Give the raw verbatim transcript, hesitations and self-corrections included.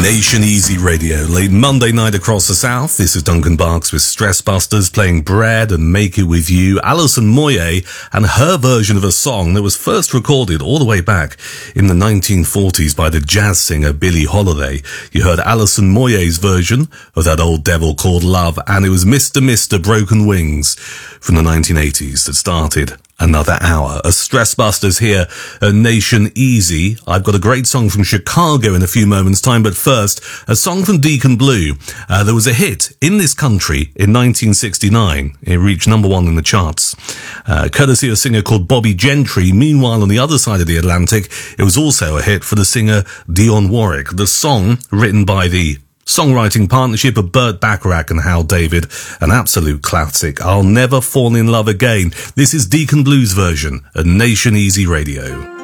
Nation Easy Radio, late Monday night across the south. This is Duncan Barks with Stress Busters playing Bread and Make It With You. Alison Moyet and her version of a song that was first recorded all the way back in the nineteen forties by the jazz singer Billie Holiday. You heard Alison Moyet's version of that old devil called Love, and it was Mister Mister Broken Wings from the nineteen eighties that started another hour. A Stress Busters here at Nation Easy. I've got a great song from Chicago in a few moments' time, but first, a song from Deacon Blue. Uh, there was a hit in this country in nineteen sixty-nine. It reached number one in the charts, uh, courtesy of a singer called Bobby Gentry. Meanwhile, on the other side of the Atlantic, it was also a hit for the singer Dionne Warwick. The song, written by the songwriting partnership of Burt Bacharach and Hal David, an absolute classic. I'll Never Fall in Love Again. This is Deacon Blue's version at Nation Easy Radio.